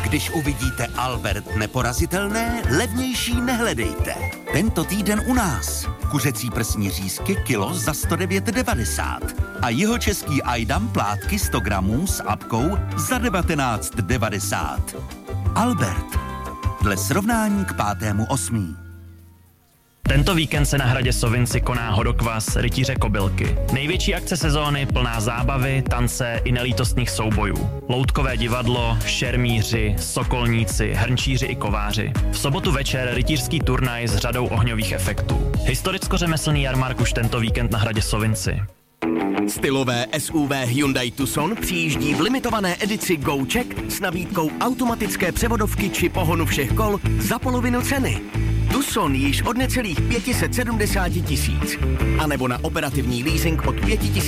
Když uvidíte Albert neporazitelné, levnější nehledejte. Tento týden u nás. Kuřecí prsní řízky kilo za 109,90 a jihočeský Ajdam plátky 100 gramů s apkou za 19,90. Albert. Dle srovnání k 5.8. Tento víkend se na hradě Sovinci koná hodokvas Rytíře kobylky. Největší akce sezóny plná zábavy, tance i nelítostných soubojů. Loutkové divadlo, šermíři, sokolníci, hrnčíři i kováři. V sobotu večer rytířský turnaj s řadou ohňových efektů. Historicko-řemeslný jarmark už tento víkend na hradě Sovinci. Stylové SUV Hyundai Tucson přijíždí v limitované edici GoCheck s nabídkou automatické převodovky či pohonu všech kol za polovinu ceny. Tucson již od necelých 570 000. A nebo na operativní leasing od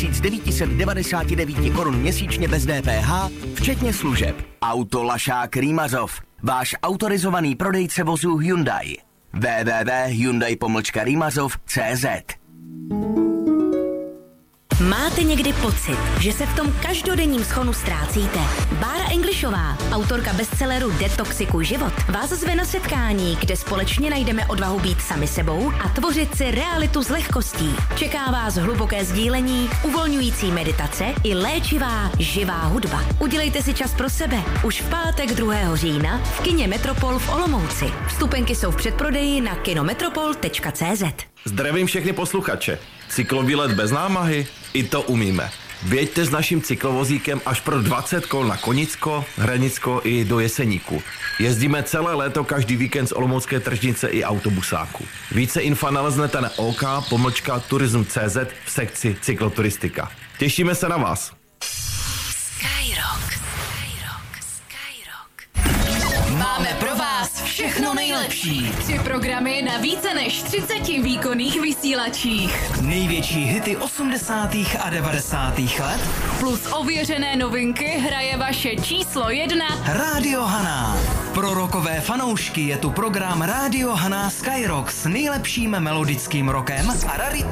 5999 korun měsíčně bez DPH, včetně služeb. Autolašák Rýmazov, váš autorizovaný prodejce vozů Hyundai. www.hyundai-rýmazov.cz. Máte někdy pocit, že se v tom každodenním schonu ztrácíte? Bára Englishová, autorka bestselleru Detoxikuj život, vás zve na setkání, kde společně najdeme odvahu být sami sebou a tvořit si realitu s lehkostí. Čeká vás hluboké sdílení, uvolňující meditace i léčivá živá hudba. Udělejte si čas pro sebe. Už v pátek 2. října v kině Metropol v Olomouci. Vstupenky jsou v předprodeji na kinometropol.cz. Zdravím všechny posluchače. Cyklovýlet bez námahy? I to umíme. Věďte s naším cyklovozíkem až pro 20 kol na Konicko, Hranicko i do Jeseníku. Jezdíme celé léto každý víkend z Olomoucké tržnice i autobusáku. Více info naleznete na OK-turism.cz v sekci cykloturistika. Těšíme se na vás. Skyrock. Máme pro vás všechno nejlepší. 3 programy na více než 30 výkonných vysílačích. Největší hity 80. a 90. let Plus ověřené novinky hraje vaše číslo 1 Rádio Haná. Pro rockové fanoušky je tu program Rádio Haná Skyrock s nejlepším melodickým rockem a raritním